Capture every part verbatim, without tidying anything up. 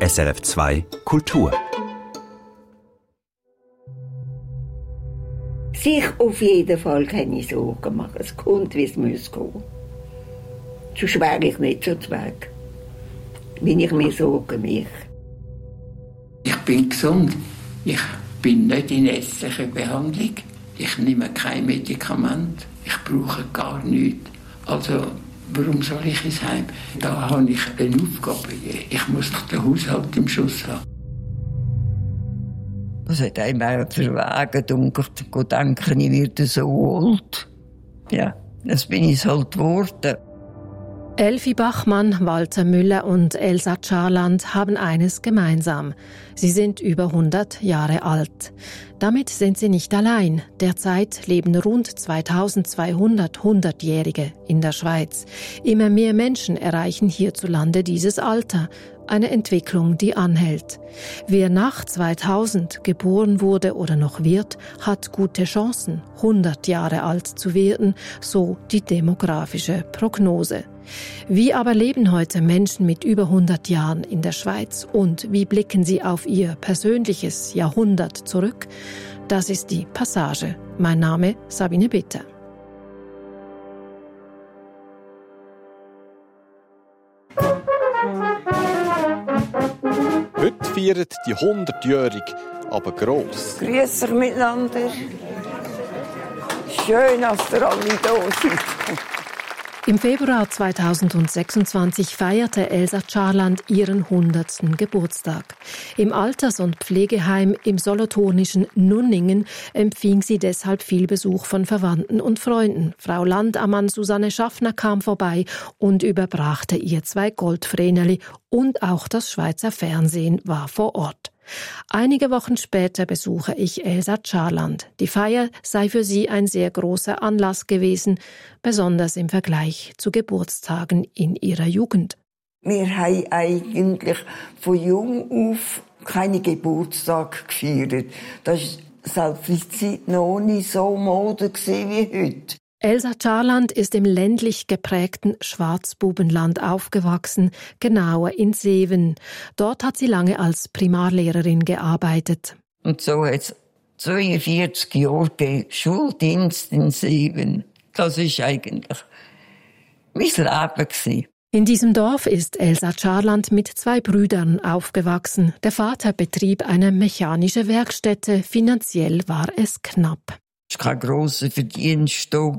S R F zwei Kultur. Sich auf jeden Fall keine Sorgen machen. Es kommt, wie es muss gehen. Sonst wäre ich nicht so weg. Wenn ich mir sorge, mich. Ich bin gesund. Ich bin nicht in ärztlicher Behandlung. Ich nehme kein Medikament. Ich brauche gar nichts. Also, warum soll ich ins Heim? Da habe ich eine Aufgabe. Ich muss doch den Haushalt im Schuss haben. Das hat einem auch verwegen und ich denke, ich werde so alt. Ja, das bin ich halt geworden. Elfi Bachmann, Walter Müller und Elsa Charland haben eines gemeinsam. Sie sind über hundert Jahre alt. Damit sind sie nicht allein. Derzeit leben rund zweitausendzweihundert Hundertjährige in der Schweiz. Immer mehr Menschen erreichen hierzulande dieses Alter. Eine Entwicklung, die anhält. Wer nach zweitausend geboren wurde oder noch wird, hat gute Chancen, hundert Jahre alt zu werden, so die demografische Prognose. Wie aber leben heute Menschen mit über hundert Jahren in der Schweiz und wie blicken sie auf ihr persönliches Jahrhundert zurück? Das ist die Passage. Mein Name Sabine Bitter. Heute feiern die hundertjährige, aber gross. Grüß euch miteinander. Schön, dass ihr alle da seid. Im Februar zweitausendsechsundzwanzig feierte Elsa Charland ihren hundertsten Geburtstag. Im Alters- und Pflegeheim im solothurnischen Nunningen empfing sie deshalb viel Besuch von Verwandten und Freunden. Frau Landammann Susanne Schaffner kam vorbei und überbrachte ihr zwei Goldvreneli und auch das Schweizer Fernsehen war vor Ort. Einige Wochen später besuche ich Elsa Charland. Die Feier sei für sie ein sehr großer Anlass gewesen, besonders im Vergleich zu Geburtstagen in ihrer Jugend. Wir haben eigentlich von jung auf keine Geburtstage gefeiert. Das war selbst die Zeit noch nicht so Mode wie heute. Elsa Charland ist im ländlich geprägten Schwarzbubenland aufgewachsen, genauer in Seewen. Dort hat sie lange als Primarlehrerin gearbeitet. Und so hat es zweiundvierzig Jahre gegeben, Schuldienst in Seewen. Das war eigentlich mein Leben. In diesem Dorf ist Elsa Charland mit zwei Brüdern aufgewachsen. Der Vater betrieb eine mechanische Werkstätte, finanziell war es knapp. Es war kein grosser Verdienst da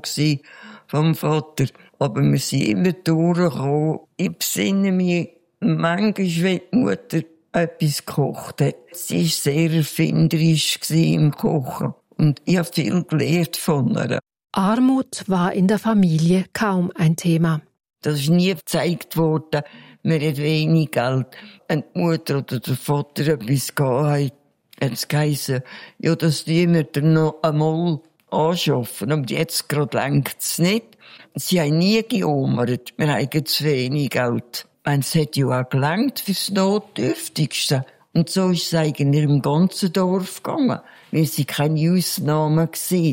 vom Vater, aber wir sind immer durchgekommen. Ich besinne mich manchmal, wenn die Mutter etwas gekocht hat. Sie war sehr erfinderisch im Kochen und ich habe viel gelernt von ihr. Armut war in der Familie kaum ein Thema. Das ist nie gezeigt worden, wir haben wenig Geld. Wenn die Mutter oder der Vater etwas gehabt hat, hat es geheißen, ja, das tun wir dann noch einmal anschaffen. Und jetzt gerade reicht es nicht. Sie haben nie gejammert, wir haben zu wenig Geld. Es hat ja auch gelangt fürs Notdürftigste. Und so ist es eigentlich im ganzen Dorf gegangen. Wir waren keine Ausnahme.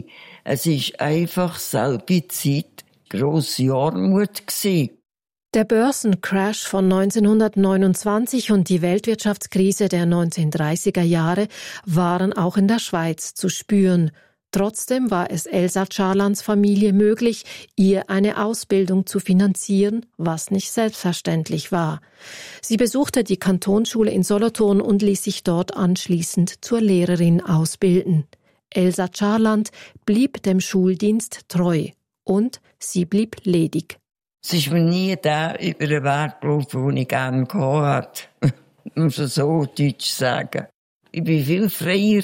Es war einfach selbe Zeit grosse Armut gewesen. Der Börsencrash von neunzehnhundertneunundzwanzig und die Weltwirtschaftskrise der neunzehnhundertdreißiger Jahre waren auch in der Schweiz zu spüren. Trotzdem war es Elsa Charlands Familie möglich, ihr eine Ausbildung zu finanzieren, was nicht selbstverständlich war. Sie besuchte die Kantonsschule in Solothurn und ließ sich dort anschließend zur Lehrerin ausbilden. Elsa Charland blieb dem Schuldienst treu und sie blieb ledig. Es ist mir nie der über den Weg gelaufen, den ich gerne hatte. Ich muss es so deutsch sagen. Ich war viel freier,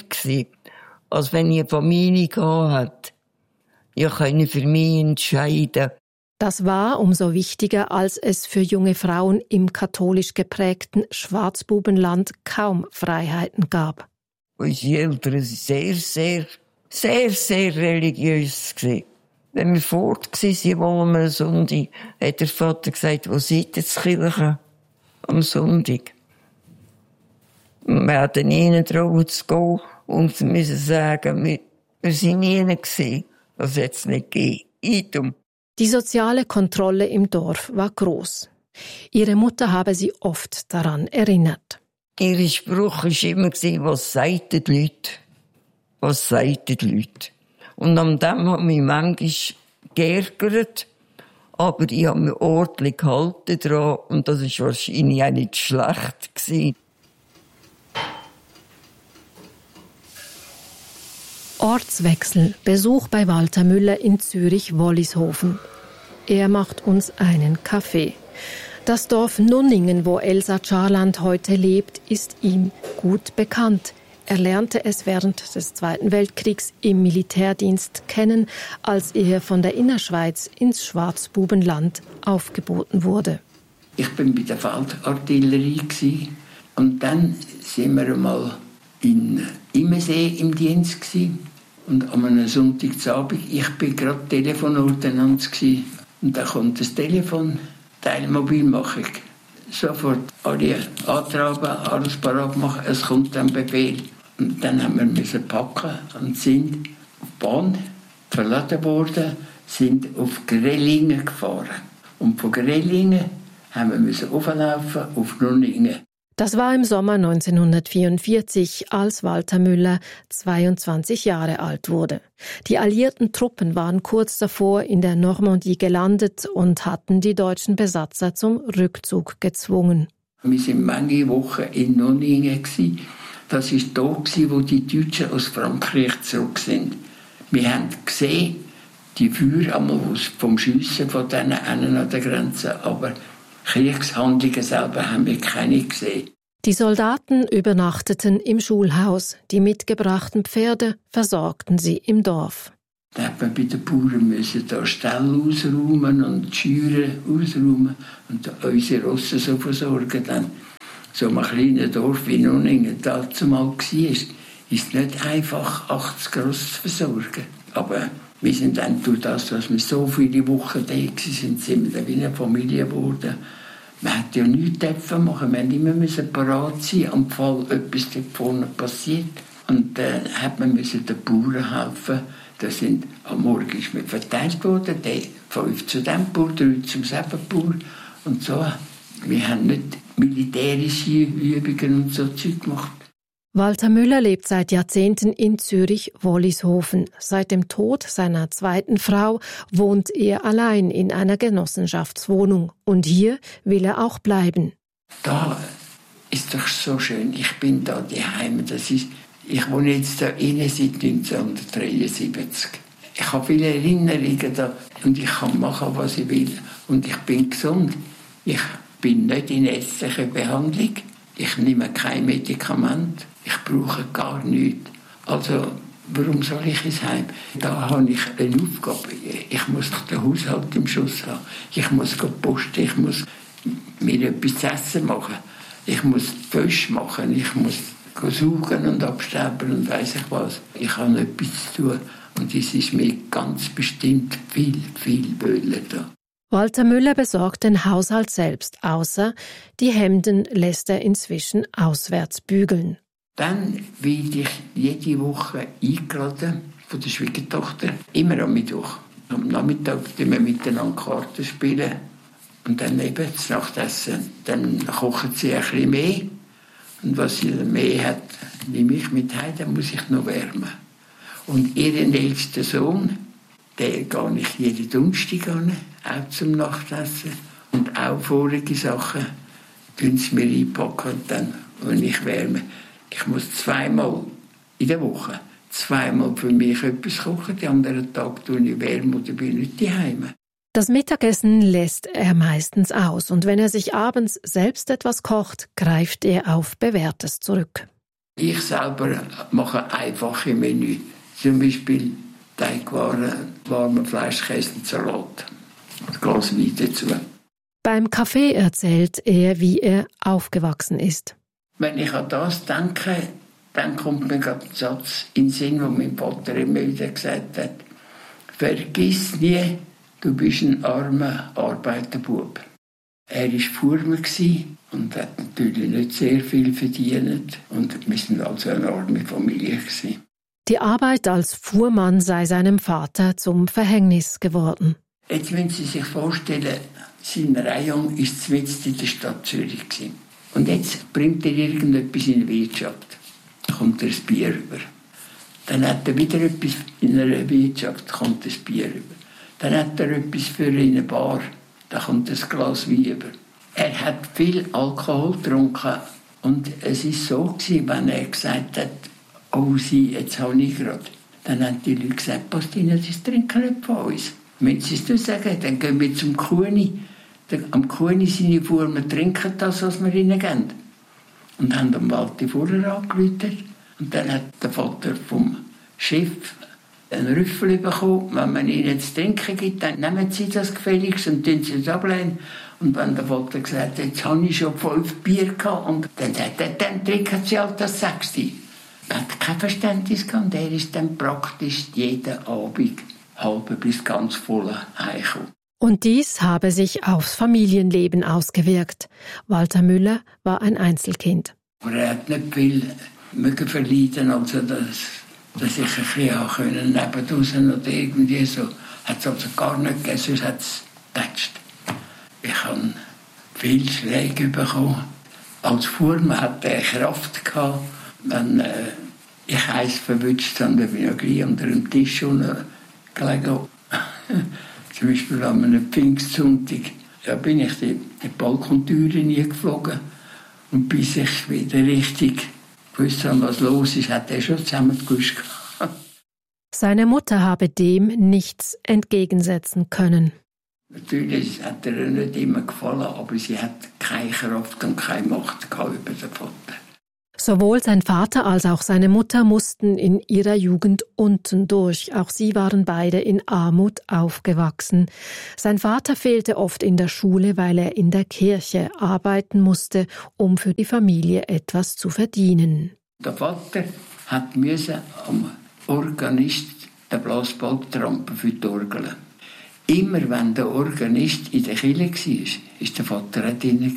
als wenn ich eine Familie hatte. Ich konnte für mich entscheiden. Das war umso wichtiger, als es für junge Frauen im katholisch geprägten Schwarzbubenland kaum Freiheiten gab. Unsere Eltern waren sehr, sehr, sehr, sehr religiös. Wenn wir fort waren am Sonntag, hat der Vater gesagt, wo seid ihr zur Kirche am Sonntag? Wir hatten nie trauen zu gehen und wir müssen sagen, wir, wir sind nie gewesen. Das hat es nicht gegeben. Die soziale Kontrolle im Dorf war groß. Ihre Mutter habe sie oft daran erinnert. Ihr Spruch war immer, was sagen die Leute? Was sagen die Leute? Und an dem hat mich manchmal geärgert. Aber ich habe mich ordentlich gehalten daran. Und das war wahrscheinlich auch nicht schlecht gewesen. Ortswechsel. Besuch bei Walter Müller in Zürich-Wollishofen. Er macht uns einen Kaffee. Das Dorf Nunningen, wo Elsa Charland heute lebt, ist ihm gut bekannt. Er lernte es während des Zweiten Weltkriegs im Militärdienst kennen, als er von der Innerschweiz ins Schwarzbubenland aufgeboten wurde. Ich bin bei der Feldartillerie und dann sind wir einmal in Imensee im Dienst und an einem Sonntagabend, ich bin gerade Telefonordnanz und da kommt das Telefon, Teilmobilmachung. Sofort alle antragen, alles parat machen, es kommt ein Befehl. Und dann haben wir müssen packen und sind auf die Bahn verladen worden, sind auf Grellingen gefahren. Und von Grellingen haben wir müssen auflaufen auf Nunningen. Das war im Sommer neunzehnhundertvierundvierzig, als Walter Müller zweiundzwanzig Jahre alt wurde. Die alliierten Truppen waren kurz davor in der Normandie gelandet und hatten die deutschen Besatzer zum Rückzug gezwungen. Wir waren manche Wochen in Nunningen. Das war da, wo die Deutschen aus Frankreich zurück sind. Wir haben gesehen, die Feuer vom Schiessen von denen an der Grenze, aber Kriegshandlungen selber haben wir keine gesehen. Die Soldaten übernachteten im Schulhaus. Die mitgebrachten Pferde versorgten sie im Dorf. Da hat man bei den Bauern müssen da Ställe ausräumen und die Scheuren ausräumen und unsere Rosse so versorgen. Dann so ein kleines Dorf wie Nunningen dazumal war, ist es nicht einfach, achtzig Rosse zu versorgen. Aber wir sind dann durch das, dass wir so viele Wochen da waren, sind wir dann wie eine Familie geworden. Man hätte ja nichts machen. Wir mussten immer parat sein, am Fall etwas dort vorne passiert. Und dann äh, hat man den Bauern helfen. Das sind, am Morgen ist mir verteilt worden, der fünf zu dem Bauer, drei zum selben Bauer. Und so. Wir haben nicht militärische Übungen und so Zeug gemacht. Walter Müller lebt seit Jahrzehnten in Zürich-Wollishofen. Seit dem Tod seiner zweiten Frau wohnt er allein in einer Genossenschaftswohnung. Und hier will er auch bleiben. Da ist doch so schön. Ich bin da daheim. Das ist, ich wohne jetzt da innen seit neunzehnhundertdreiundsiebzig. Ich habe viele Erinnerungen da und ich kann machen, was ich will. Und ich bin gesund. Ich bin nicht in ärztlicher Behandlung. Ich nehme kein Medikament. Ich brauche gar nichts. Also, warum soll ich ins Heim? Da habe ich eine Aufgabe. Ich muss den Haushalt im Schuss haben. Ich muss posten. Ich muss mir etwas zu essen machen. Ich muss Wäsche machen. Ich muss saugen und absterben und weiss ich was. Ich habe etwas zu tun. Und es ist mir ganz bestimmt viel, viel Böller da. Walter Müller besorgt den Haushalt selbst, außer die Hemden lässt er inzwischen auswärts bügeln. Dann werde ich jede Woche eingeladen von der Schwiegertochter, immer am Mittwoch. Am Nachmittag spielen wir miteinander Karten spielen und dann eben das Nachtessen. Dann kochen sie ein bisschen mehr und was sie mehr hat, nehme ich mit heim, dann muss ich noch wärmen. Und ihren ältesten Sohn, der gehe ich jeden Donnerstag an, auch zum Nachtessen. Und auch vorige Sachen tun sie mir einpacken und dann, wenn ich wärme. Ich muss zweimal in der Woche, zweimal für mich etwas kochen. Die anderen Tage tue ich wärme oder bin nicht daheim. Das Mittagessen lässt er meistens aus. Und wenn er sich abends selbst etwas kocht, greift er auf Bewährtes zurück. Ich selber mache einfache Menü. Zum Beispiel Teigwaren, warmer Fleischkäse und Salat. Ein Glas Wein dazu. Beim Kaffee erzählt er, wie er aufgewachsen ist. Wenn ich an das denke, dann kommt mir gerade ein Satz in den Sinn, den mein Vater immer wieder gesagt hat. Vergiss nie, du bist ein armer Arbeiterbub. Er war Fuhrmann und hat natürlich nicht sehr viel verdient. Und wir waren also eine arme Familie. Die Arbeit als Fuhrmann sei seinem Vater zum Verhängnis geworden. Jetzt müssen Sie sich vorstellen, sein Rayon war mitten in der Stadt Zürich. Und jetzt bringt er irgendetwas in die Wirtschaft. Da kommt er das Bier rüber. Dann hat er wieder etwas in einer Wirtschaft, da kommt das Bier rüber. Dann hat er etwas für eine Bar, da kommt das Glas Wein rüber. Er hat viel Alkohol getrunken und es war so, wenn er gesagt hat, oh Sie, jetzt habe ich gerade. Dann haben die Leute gesagt, Pastina, Sie trinken nicht von uns. Wenn Sie es sagen, dann gehen wir zum Kuhni. Am Kuhni seine Fuhr, wir trinken das, was wir ihnen geben. Und haben am Walti vorher angerufen. Und dann hat der Vater vom Chef einen Rüffel bekommen. Wenn man ihnen zu trinken gibt, dann nehmen sie das gefälligst und tun sie es ablehnen. Und wenn der Vater gesagt hat, jetzt habe ich schon fünf Bier gehabt, und dann sagt er, dann trinken sie halt das Sechste. Er hat kein Verständnis gehabt. Er ist dann praktisch jeden Abend halb bis ganz voll heimgekommen. Und dies habe sich aufs Familienleben ausgewirkt. Walter Müller war ein Einzelkind. Aber er hat nicht viel mögen verleiden, also dass, dass ich ein bisschen können, nebendraussen oder irgendwie so. Hat es also gar nicht gegeben, sonst hat es getatscht. Ich habe viel Schläge bekommen. Als Fuhrmann hatte er Kraft gehabt. Wenn äh, ich eins verwünscht habe, dann bin ich gleich unter dem Tisch gelegen. Zum Beispiel an einem Pfingstsonntag, da bin ich die, die Balkontüre nie geflogen. Und bis ich wieder richtig gewusst habe, was los ist, hat er schon zusammengewischt. Seine Mutter habe dem nichts entgegensetzen können. Natürlich hat er ihr nicht immer gefallen, aber sie hat keine Kraft und keine Macht gehabt über den Vater. Sowohl sein Vater als auch seine Mutter mussten in ihrer Jugend unten durch. Auch sie waren beide in Armut aufgewachsen. Sein Vater fehlte oft in der Schule, weil er in der Kirche arbeiten musste, um für die Familie etwas zu verdienen. Der Vater hat müssen am Organist den Blasbalg trampen für die Orgel. Immer wenn der Organist in der Kirche war, war der Vater auch drin.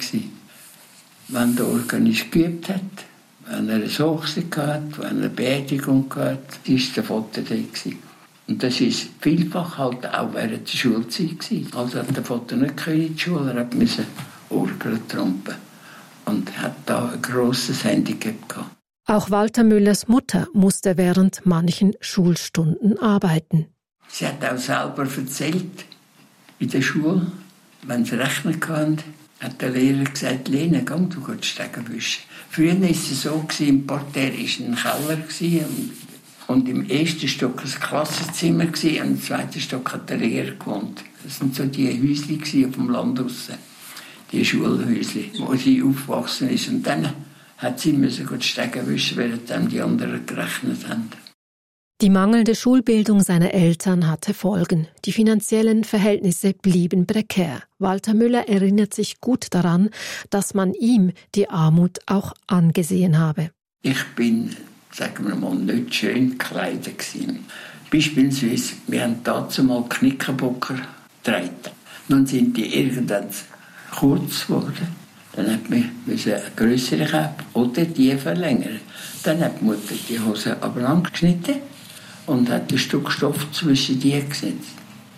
Wenn der Organist geübt hat, wenn er eine Hochzeit hatte, wenn er eine Beerdigung hatte, war der Vater da. Und das war vielfach halt auch während der Schulzeit. Also hat der Vater nicht in die Schule, er musste Orgel trampen. Und hat da ein grosses Handicap gehabt. Auch Walter Müllers Mutter musste während manchen Schulstunden arbeiten. Sie hat auch selber erzählt, in der Schule, wenn sie rechnen hatten, hat der Lehrer gesagt, Lena, komm, du gehst Stegen wischen. Früher war es so, im Parterre war ein Keller und im ersten Stock ein Klassenzimmer und im zweiten Stock hat der Lehrer gewohnt. Das waren so die Häuschen auf dem Land draussen, die Schulhäuschen, wo sie aufgewachsen ist. Und dann hat sie müssen Stegen wischen, während die anderen gerechnet haben. Die mangelnde Schulbildung seiner Eltern hatte Folgen. Die finanziellen Verhältnisse blieben prekär. Walter Müller erinnert sich gut daran, dass man ihm die Armut auch angesehen habe. Ich bin, sagen wir mal, nicht schön gekleidet gewesen. Beispielsweise, wir haben dazu mal Knickerbocker getragen. Nun sind die irgendwann kurz geworden. Dann hat man eine grössere kaufen oder die verlängern. Dann hat die Mutter die Hose aber angeschnitten und hat ein Stück Stoff zwischen die gesetzt.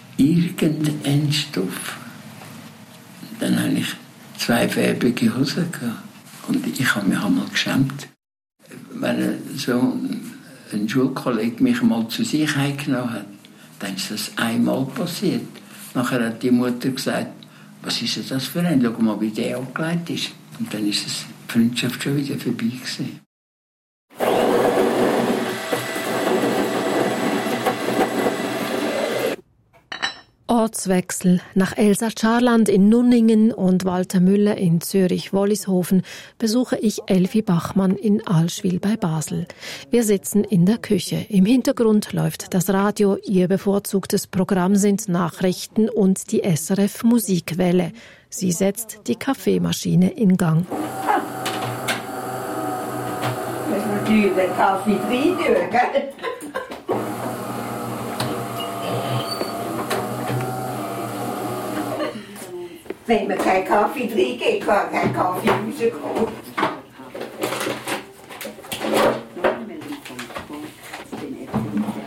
Irgendein Stoff. Und dann hatte ich zweifarbige Hosen gehabt. Und ich habe mich einmal geschämt. Wenn so ein Schulkollege mich mal zu sich heimgenommen hat, dann ist das einmal passiert. Nachher hat die Mutter gesagt, was ist das für ein? Schau mal, wie der angelegt ist. Und dann ist die Freundschaft schon wieder vorbei gewesen. Ortswechsel nach Elsa Scharland in Nunningen und Walter Müller in Zürich-Wollishofen besuche ich Elfi Bachmann in Allschwil bei Basel. Wir sitzen in der Küche. Im Hintergrund läuft das Radio. Ihr bevorzugtes Programm sind Nachrichten und die S R F Musikwelle. Sie setzt die Kaffeemaschine in Gang. Müssen wir natürlich den Kaffee rein tun, gell? Wenn man keinen Kaffee reingeht, kann kein Kaffee rauskommen.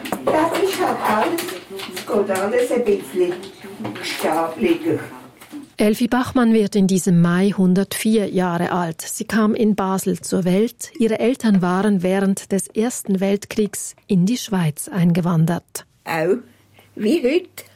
Das ist halt alles, es geht alles ein bisschen stabliger. Elfi Bachmann wird in diesem Mai hundertvier Jahre alt. Sie kam in Basel zur Welt. Ihre Eltern waren während des Ersten Weltkriegs in die Schweiz eingewandert. Auch wie heute.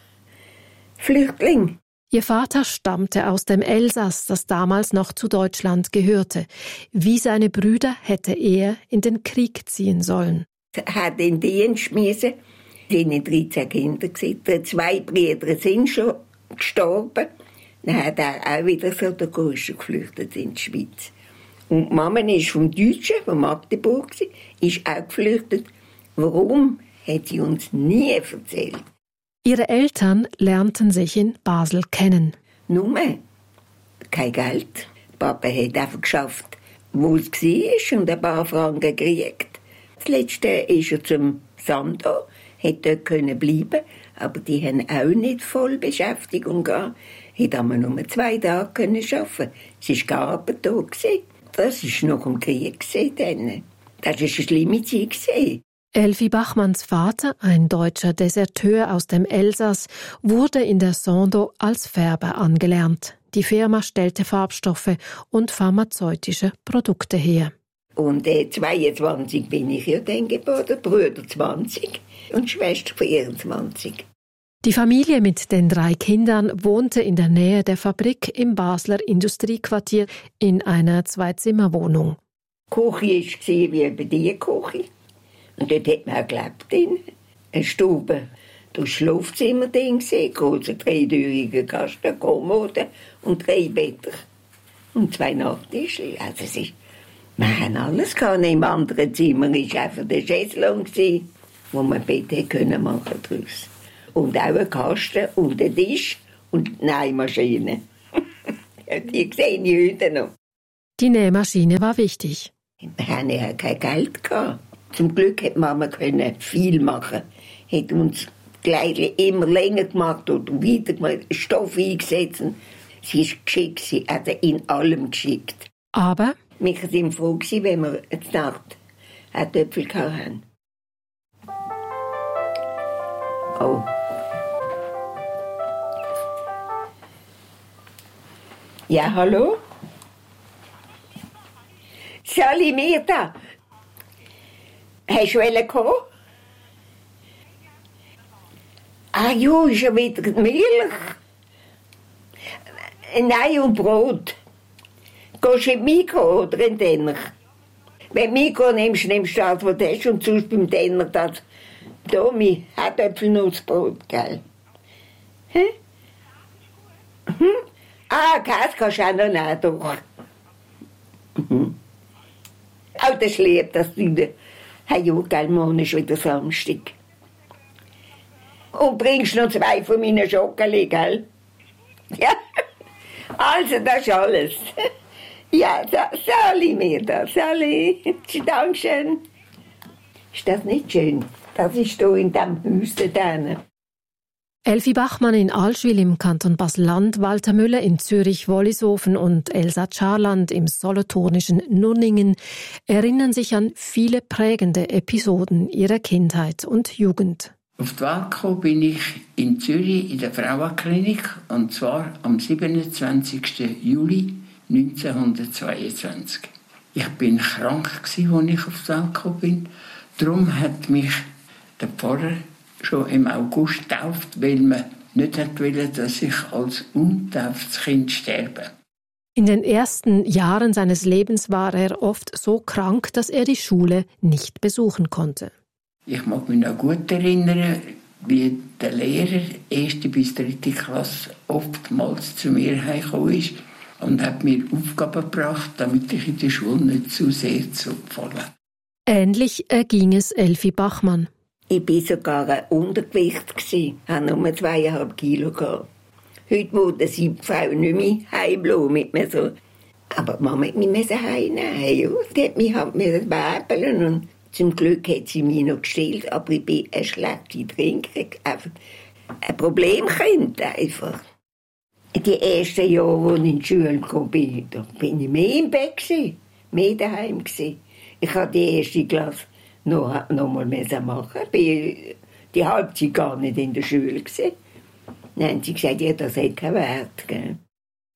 Flüchtling. Ihr Vater stammte aus dem Elsass, das damals noch zu Deutschland gehörte. Wie seine Brüder hätte er in den Krieg ziehen sollen. Er hat in den Dienst müssen. Es waren dreizehn Kinder. Zwei Brüder sind schon gestorben. Dann hat er auch wieder so der Große geflüchtet in die Schweiz. Und die Mama ist vom Deutschen, von Magdeburg, ist auch geflüchtet. Warum, hat sie uns nie erzählt. Ihre Eltern lernten sich in Basel kennen. Nur kein Geld. Papa hat einfach geschafft, wo es war und ein paar Franken gekriegt. Das Letzte ist er zum Sando, hätte dort können bleiben, aber die haben auch nicht voll Beschäftigung gehabt. Hätte aber nur zwei Tage können arbeiten. Es war gar aber da. Das war noch im Krieg. Dann. Das war eine schlimme Zeit. Elfi Bachmanns Vater, ein deutscher Deserteur aus dem Elsass, wurde in der Sando als Färber angelernt. Die Firma stellte Farbstoffe und pharmazeutische Produkte her. Und äh, zweiundzwanzig bin ich ja dann geboren, Brüder zwanzig und Schwester vierundzwanzig. Die Familie mit den drei Kindern wohnte in der Nähe der Fabrik im Basler Industriequartier in einer Zwei-Zimmer-Wohnung. Die Küche war wie bei die Küche. Und dort hat man auch gelebt. Drin. Eine Stube, das Schlafzimmer, große dreitüriger Kasten, Kommode und drei Betten. Und zwei Nachttische. Also es ist, wir haben alles gehabt. Im anderen Zimmer war einfach der Chaiselong, wo man Bett machen konnte. Und auch ein Kasten und ein Tisch und eine Nähmaschine. Die sehe ich heute noch. Die Nähmaschine war wichtig. Wir hatten ja kein Geld gehabt. Zum Glück hat Mama viel machen. Hat uns die Kleidchen immer länger gemacht oder weiter gemacht, Stoff eingesetzt. Sie ist geschickt, sie hat in allem geschickt. Aber? Wir waren froh, wenn wir eine Nacht einen Töpfel hatten. Oh. Ja, hallo? Sally Mirta. Hast du kommen? Ah ja, ist ja wieder Milch. Nein, und Brot. Gehst du in die Mikro oder in den Denner? Wenn du Mikro nimmst, nimmst du das, was du hast, und sonst beim Denner das. Da, mein Hartöpfelnussbrot, gell? Hm? Hm? Ah, Käse kannst du auch noch nehmen, doch. Mhm. Auch das ist lieb, dass du da... Hey, ja, gell, morgen ist wieder Samstag. Und bringst noch zwei von meinen Schokoli, gell? Ja, also das ist alles. Ja, Sally mir das, Sally. Dankeschön. Ist das nicht schön? Das ist hier in diesem Haus da. Elfi Bachmann in Allschwil im Kanton Basel-Land, Walter Müller in Zürich-Wollishofen und Elsa Charland im solothurnischen Nunningen erinnern sich an viele prägende Episoden ihrer Kindheit und Jugend. Auf die Welt gekommen bin ich in Zürich in der Frauenklinik, und zwar am siebenundzwanzigsten Juli neunzehnhundertzweiundzwanzig. Ich bin krank, als ich auf die Welt gekommen bin. Darum hat mich der Pfarrer schon im August getauft, weil man nicht wollte, dass ich als untauftes Kind sterbe. In den ersten Jahren seines Lebens war er oft so krank, dass er die Schule nicht besuchen konnte. Ich mag mich noch gut erinnern, wie der Lehrer erste bis dritte Klasse oftmals zu mir heimgekommen ist und hat mir Aufgaben gebracht, damit ich in der Schule nicht zu sehr zurückfalle. Ähnlich erging es Elfi Bachmann. Ich war sogar ein Untergewicht. Ich hatte nur zweieinhalb Kilo. Heute wurde sie die Frau nicht mehr heimbleiben mit mir so. Aber die Mama hat mich heimnehmen. Ja, sie hat mich halt bäbeln und zum Glück hat sie mich noch gestillt, aber ich bin eine schlechte Trinkerin. Einfach ein Problemkind einfach. Die ersten Jahre, als ich in die Schule kam, da bin ich mehr im Bett, mehr daheim. Ich habe die erste Klasse noch, noch mal machen. Ich war die Halbzeit gar nicht in der Schule. Dann haben sie gesagt, ja, das hat keinen Wert. Gell?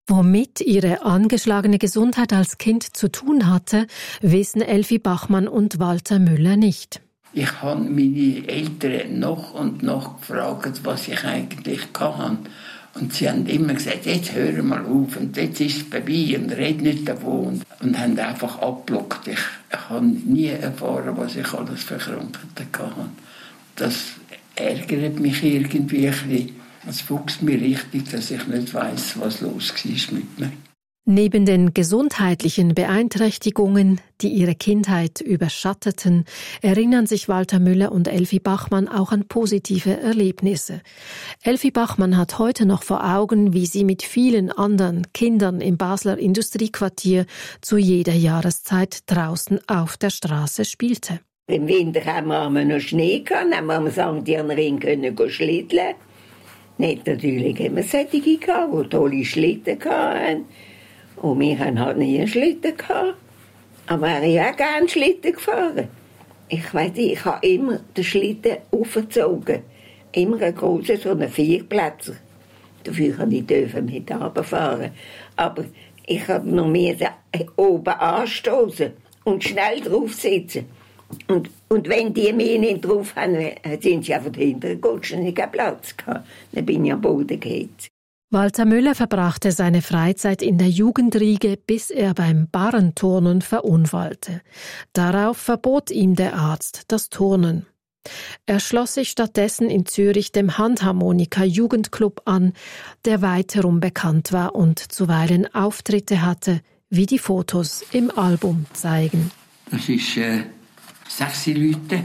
Womit ihre angeschlagene Gesundheit als Kind zu tun hatte, wissen Elfi Bachmann und Walter Müller nicht. Ich habe meine Eltern noch und noch gefragt, was ich eigentlich hatte. Und sie haben immer gesagt, jetzt hör mal auf und jetzt ist es vorbei und red nicht davon. Und haben einfach abgeblockt. Ich, ich habe nie erfahren, was ich alles für Krankheiten hatte. Das ärgert mich irgendwie ein bisschen. Es fuchst mir richtig, dass ich nicht weiss, was los war mit mir. Neben den gesundheitlichen Beeinträchtigungen, die ihre Kindheit überschatteten, erinnern sich Walter Müller und Elfi Bachmann auch an positive Erlebnisse. Elfi Bachmann hat heute noch vor Augen, wie sie mit vielen anderen Kindern im Basler Industriequartier zu jeder Jahreszeit draußen auf der Straße spielte. Im Winter haben wir noch Schnee gehabt, haben wir am Sankt Ring können schlitteln. Nicht natürlich haben wir solche gehabt, die tolle Schlitten hatten. Und wir hatten halt nie einen Schlitten gehabt. Aber ich habe auch gerne Schlitten gefahren. Ich weiss nicht, ich habe immer den Schlitten aufgezogen. Immer einen grossen, so einen Vierplätzer. Dafür durfte ich mit runterfahren. Aber ich habe noch mehr oben anstoßen und schnell drauf sitzen. Und, und wenn die mich nicht drauf haben, sind sie einfach hinterher gerutscht und ich hatte Platz gehabt. Dann bin ich am Boden gehetzt. Walter Müller verbrachte seine Freizeit in der Jugendriege, bis er beim Barrenturnen verunfallte. Darauf verbot ihm der Arzt das Turnen. Er schloss sich stattdessen in Zürich dem Handharmonika-Jugendclub an, der weiterum bekannt war und zuweilen Auftritte hatte, wie die Fotos im Album zeigen. Das ist äh, sechs Leute.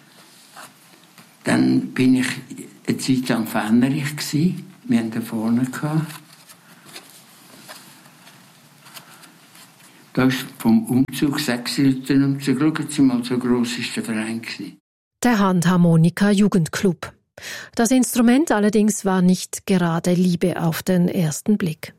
Dann bin ich eine Zeit lang Fähnerich gsi. Wir hatten da vorne gehabt. Da ist vom Umzug sechs Leute Umzug. Schauen Sie mal, so gross war der Verein. Der Handharmonika-Jugendclub. Das Instrument allerdings war nicht gerade Liebe auf den ersten Blick.